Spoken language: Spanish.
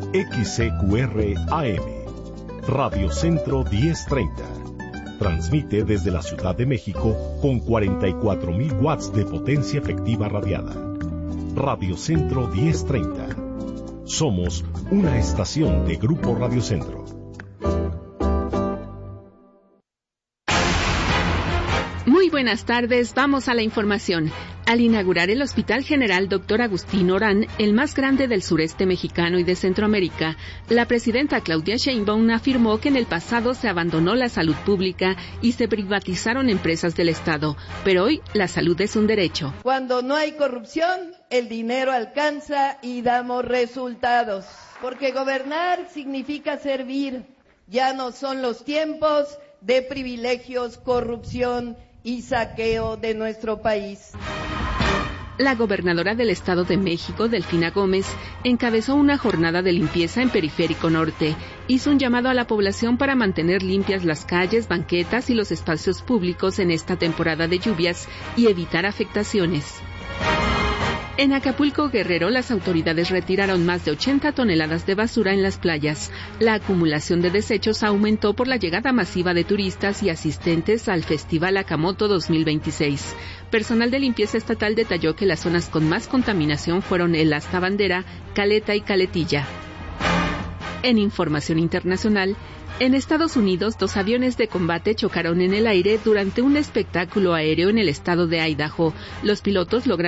XCQR AM, Radio Centro 1030. Transmite desde la Ciudad de México con 44,000 watts de potencia efectiva radiada. Radio Centro 1030. Somos una estación de Grupo Radio Centro. Muy buenas tardes, vamos a la información. Al inaugurar el Hospital General Dr. Agustín Orán, el más grande del sureste mexicano y de Centroamérica, la presidenta Claudia Sheinbaum afirmó que en el pasado se abandonó la salud pública y se privatizaron empresas del Estado, pero hoy la salud es un derecho. Cuando no hay corrupción, el dinero alcanza y damos resultados, porque gobernar significa servir. Ya no son los tiempos de privilegios, corrupción y saqueo de nuestro país. La gobernadora del Estado de México, Delfina Gómez, encabezó una jornada de limpieza en Periférico Norte. Hizo un llamado a la población para mantener limpias las calles, banquetas y los espacios públicos en esta temporada de lluvias y evitar afectaciones. En Acapulco, Guerrero, las autoridades retiraron más de 80 toneladas de basura en las playas. La acumulación de desechos aumentó por la llegada masiva de turistas y asistentes al Festival Acamoto 2026. Personal de limpieza estatal detalló que las zonas con más contaminación fueron el Asta Bandera, Caleta y Caletilla. En información internacional, en Estados Unidos, 2 aviones de combate chocaron en el aire durante un espectáculo aéreo en el estado de Idaho. Los pilotos lograron